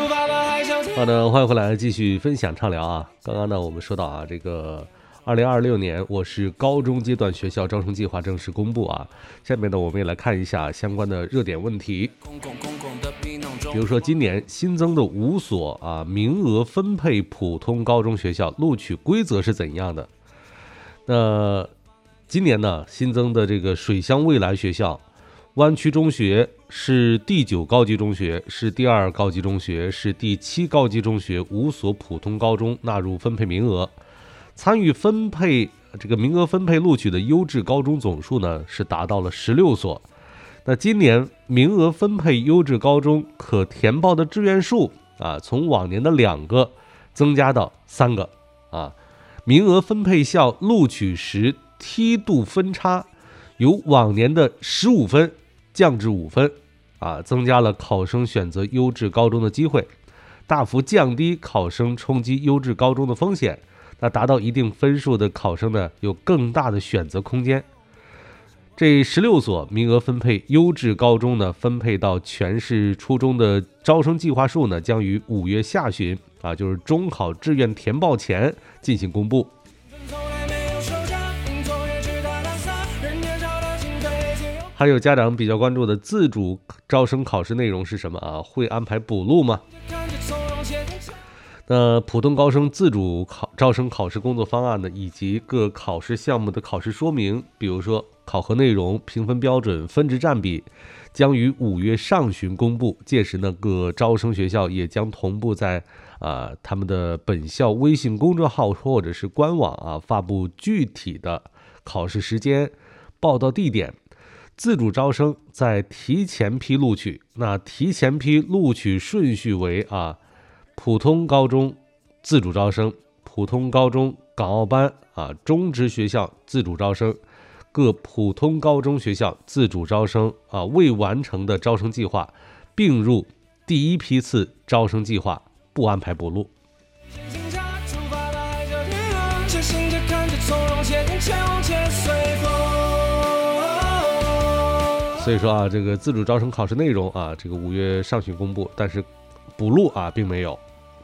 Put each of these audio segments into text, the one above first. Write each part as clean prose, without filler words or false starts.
好的，欢迎回来继续分享畅聊啊。刚刚呢我们说到啊，这个2026年我市高中阶段学校招生计划正式公布啊。下面呢我们也来看一下相关的热点问题。比如说今年新增的5所啊名额分配普通高中学校录取规则是怎样的？那今年呢新增的这个水乡未来学校、湾区中学是第9高级中学，是第2高级中学，是第7高级中学5所普通高中纳入分配名额。参与分配这个名额分配录取的优质高中总数呢是达到了16所。那今年名额分配优质高中可填报的志愿数啊，从往年的2个增加到3个啊。名额分配校录取时梯度分差由往年的15分降至5分啊，增加了考生选择优质高中的机会，大幅降低考生冲击优质高中的风险。那达到一定分数的考生呢，有更大的选择空间。这16所名额分配优质高中呢，分配到全市初中的招生计划数呢，将于5月下旬啊，就是中考志愿填报前进行公布。还有家长比较关注的自主招生考试内容是什么啊？会安排补录吗？那普通高生自主招生考试工作方案呢，以及各考试项目的考试说明，比如说考核内容、评分标准、分值占比，将于5月上旬公布。届时呢，各招生学校也将同步在他们的本校微信公众号或者是官网啊发布具体的考试时间、报到地点。自主招生在提前批录取，那提前批录取顺序为普通高中自主招生、普通高中港澳班中职学校自主招生，各普通高中学校自主招生未完成的招生计划并入第1批次招生计划，不安排补录。所以说这个自主招生考试内容这个5月上旬公布，但是补录并没有。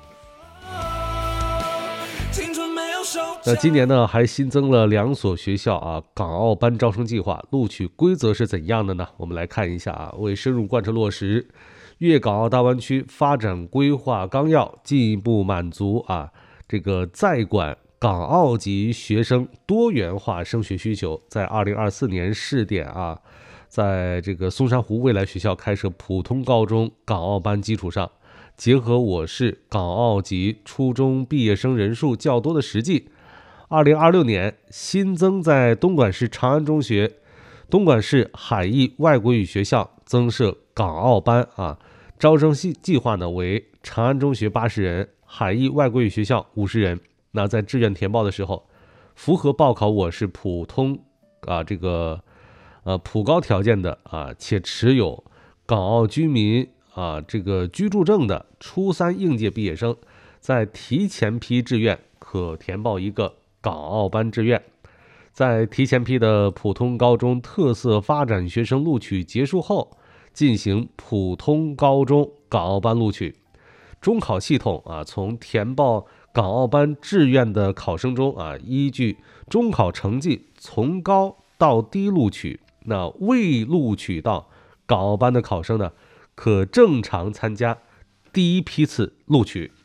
那今年呢还新增了2所学校港澳班招生计划，录取规则是怎样的呢？我们来看一下为深入贯彻落实粤港澳大湾区发展规划纲要，进一步满足这个在管港澳籍学生多元化升学需求，在2024年试点在这个松山湖未来学校开设普通高中港澳班基础上，结合我市港澳籍初中毕业生人数较多的实际，2026年新增在东莞市长安中学、东莞市海艺外国语学校增设港澳班招生计划呢为长安中学80人，海艺外国语学校50人。那在志愿填报的时候，符合报考我市普通普高条件的且持有港澳居民这个居住证的初3应届毕业生，在提前批志愿可填报一个港澳班志愿。在提前批的普通高中特色发展学生录取结束后，进行普通高中港澳班录取。中考系统从填报港澳班志愿的考生中依据中考成绩从高到低录取。那未录取到港澳班的考生呢，可正常参加第1批次录取。